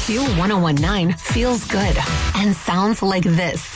Fuel 1019 feels good and sounds like this.